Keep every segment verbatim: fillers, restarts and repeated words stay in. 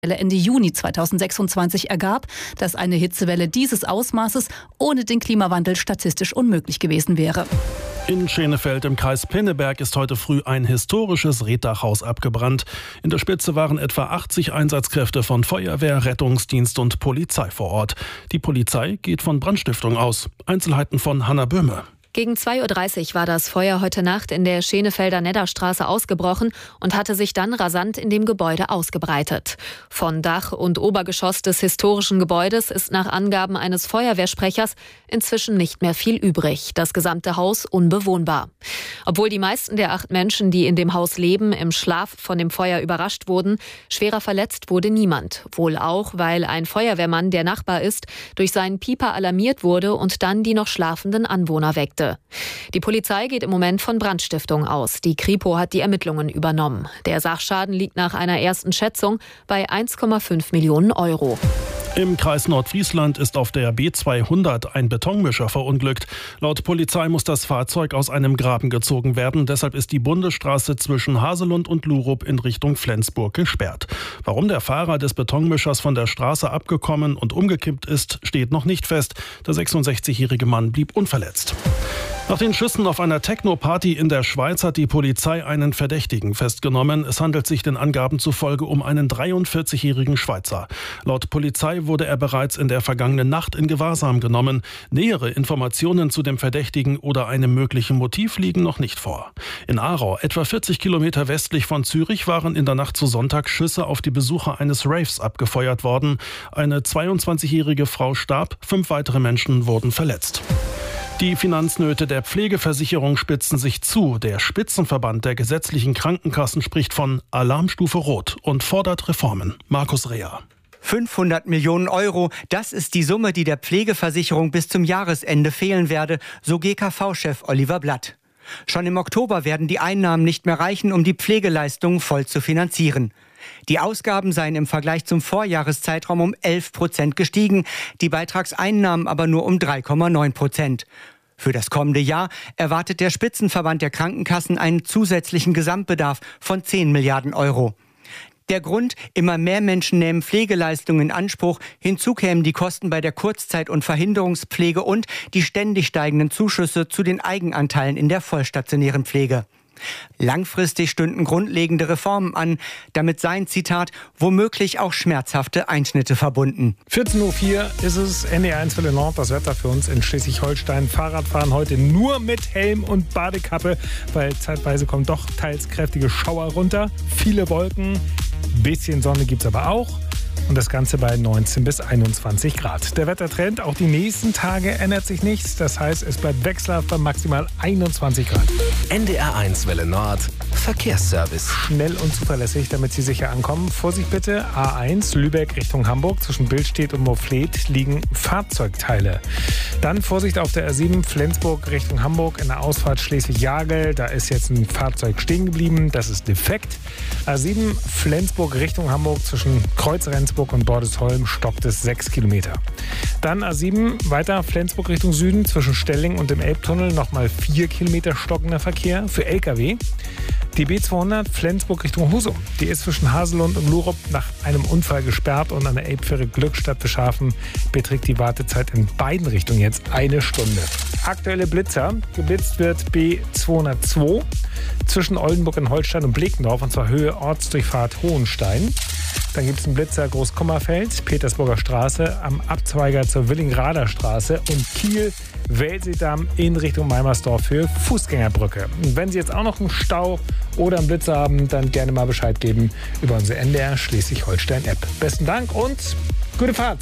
Ende Juni zweitausendsechsundzwanzig ergab, dass eine Hitzewelle dieses Ausmaßes ohne den Klimawandel statistisch unmöglich gewesen wäre. In Schenefeld im Kreis Pinneberg ist heute früh ein historisches Reetdachhaus abgebrannt. In der Spitze waren etwa achtzig Einsatzkräfte von Feuerwehr, Rettungsdienst und Polizei vor Ort. Die Polizei geht von Brandstiftung aus. Einzelheiten von Hanna Böhme. Gegen zwei Uhr dreißig war das Feuer heute Nacht in der Schenefelder Nedderstraße ausgebrochen und hatte sich dann rasant in dem Gebäude ausgebreitet. Von Dach und Obergeschoss des historischen Gebäudes ist nach Angaben eines Feuerwehrsprechers inzwischen nicht mehr viel übrig. Das gesamte Haus unbewohnbar. Obwohl die meisten der acht Menschen, die in dem Haus leben, im Schlaf von dem Feuer überrascht wurden, schwerer verletzt wurde niemand. Wohl auch, weil ein Feuerwehrmann, der Nachbar ist, durch seinen Pieper alarmiert wurde und dann die noch schlafenden Anwohner weckte. Die Polizei geht im Moment von Brandstiftung aus. Die Kripo hat die Ermittlungen übernommen. Der Sachschaden liegt nach einer ersten Schätzung bei eins Komma fünf Millionen Euro. Im Kreis Nordfriesland ist auf der B zweihundert ein Betonmischer verunglückt. Laut Polizei muss das Fahrzeug aus einem Graben gezogen werden. Deshalb ist die Bundesstraße zwischen Haselund und Lurup in Richtung Flensburg gesperrt. Warum der Fahrer des Betonmischers von der Straße abgekommen und umgekippt ist, steht noch nicht fest. Der sechsundsechzigjährige Mann blieb unverletzt. Nach den Schüssen auf einer Techno-Party in der Schweiz hat die Polizei einen Verdächtigen festgenommen. Es handelt sich den Angaben zufolge um einen dreiundvierzigjährigen Schweizer. Laut Polizei wurde er bereits in der vergangenen Nacht in Gewahrsam genommen. Nähere Informationen zu dem Verdächtigen oder einem möglichen Motiv liegen noch nicht vor. In Aarau, etwa vierzig Kilometer westlich von Zürich, waren in der Nacht zu Sonntag Schüsse auf die Besucher eines Raves abgefeuert worden. Eine zweiundzwanzigjährige Frau starb, fünf weitere Menschen wurden verletzt. Die Finanznöte der Pflegeversicherung spitzen sich zu. Der Spitzenverband der gesetzlichen Krankenkassen spricht von Alarmstufe Rot und fordert Reformen. Markus Reher. fünfhundert Millionen Euro, das ist die Summe, die der Pflegeversicherung bis zum Jahresende fehlen werde, so G K V-Chef Oliver Blatt. Schon im Oktober werden die Einnahmen nicht mehr reichen, um die Pflegeleistungen voll zu finanzieren. Die Ausgaben seien im Vergleich zum Vorjahreszeitraum um elf Prozent gestiegen, die Beitragseinnahmen aber nur um drei Komma neun Prozent. Für das kommende Jahr erwartet der Spitzenverband der Krankenkassen einen zusätzlichen Gesamtbedarf von zehn Milliarden Euro. Der Grund: immer mehr Menschen nehmen Pflegeleistungen in Anspruch. Hinzu kämen die Kosten bei der Kurzzeit- und Verhinderungspflege und die ständig steigenden Zuschüsse zu den Eigenanteilen in der vollstationären Pflege. Langfristig stünden grundlegende Reformen an. Damit seien, Zitat, womöglich auch schmerzhafte Einschnitte verbunden. vierzehn Uhr vier ist es, N D R eins Welle Nord, das Wetter für uns in Schleswig-Holstein. Fahrradfahren heute nur mit Helm und Badekappe, weil zeitweise kommen doch teils kräftige Schauer runter. Viele Wolken, bisschen Sonne gibt's aber auch. Und das Ganze bei neunzehn bis einundzwanzig Grad. Der Wettertrend, auch die nächsten Tage ändert sich nichts. Das heißt, es bleibt wechselhaft bei maximal einundzwanzig Grad. N D R eins Welle Nord, Verkehrsservice. Schnell und zuverlässig, damit Sie sicher ankommen. Vorsicht bitte, A eins, Lübeck Richtung Hamburg. Zwischen Billstedt und Moorfleet liegen Fahrzeugteile. Dann Vorsicht auf der A sieben, Flensburg Richtung Hamburg. In der Ausfahrt Schleswig-Jagel, da ist jetzt ein Fahrzeug stehen geblieben. Das ist defekt. A sieben, Flensburg Richtung Hamburg. Zwischen Kreuz-Rendsburg und Bordesholm stockt es sechs Kilometer. Dann A sieben, weiter Flensburg Richtung Süden. Zwischen Stelling und dem Elbtunnel nochmal vier Kilometer stockender Verkehr für L K W. Die B zweihundert, Flensburg Richtung Husum. Die ist zwischen Haselund und Lurup nach einem Unfall gesperrt und an der Elbfähre Glückstadt Beschafen beträgt die Wartezeit in beiden Richtungen jetzt eine Stunde. Aktuelle Blitzer. Geblitzt wird B zweihundertzwei zwischen Oldenburg in Holstein und Bleckendorf, und zwar Höhe Ortsdurchfahrt Hohenstein. Dann gibt es einen Blitzer Großkommerfeld, Petersburger Straße, am Abzweiger zur Willingrader Straße und Kiel, Welsedamm in Richtung Meimersdorf für Fußgängerbrücke. Und wenn Sie jetzt auch noch einen Stau oder einen Blitzer haben, dann gerne mal Bescheid geben über unsere N D R Schleswig-Holstein-App. Besten Dank und gute Fahrt!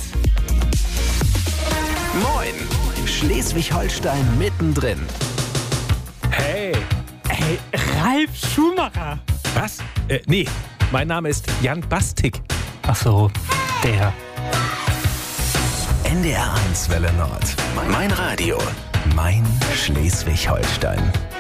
Moin! Schleswig-Holstein mittendrin. Hey! Hey, Ralf Schumacher! Was? Äh, nee. Mein Name ist Jan Bastik. Ach so, der. N D R eins Welle Nord. Mein Radio. Mein Schleswig-Holstein.